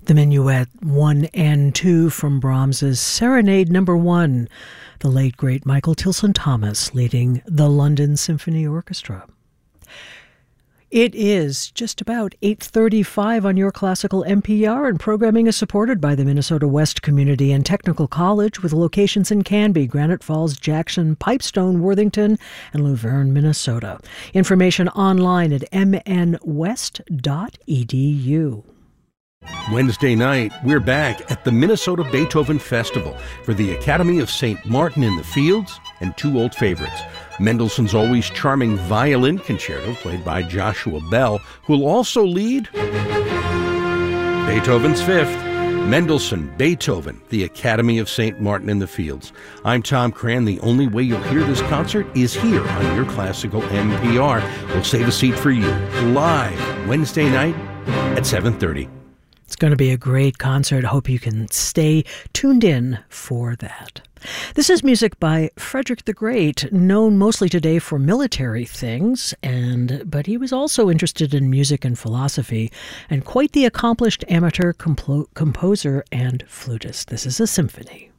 The Minuet 1 and 2 from Brahms's Serenade No. 1, the late great Michael Tilson Thomas leading the London Symphony Orchestra. It is just about 8:35 on your classical NPR, and programming is supported by the Minnesota West Community and Technical College with locations in Canby, Granite Falls, Jackson, Pipestone, Worthington, and Luverne, Minnesota. Information online at mnwest.edu. Wednesday night, we're back at the Minnesota Beethoven Festival for the Academy of St. Martin in the Fields and two old favorites. Mendelssohn's always charming violin concerto, played by Joshua Bell, who will also lead Beethoven's Fifth. Mendelssohn, Beethoven, the Academy of St. Martin in the Fields. I'm Tom Cran. The only way you'll hear this concert is here on your classical NPR. We'll save a seat for you live Wednesday night at 7:30. It's going to be a great concert. I hope you can stay tuned in for that. This is music by Frederick the Great, known mostly today for military things, but he was also interested in music and philosophy, and quite the accomplished amateur composer and flutist. This is a symphony.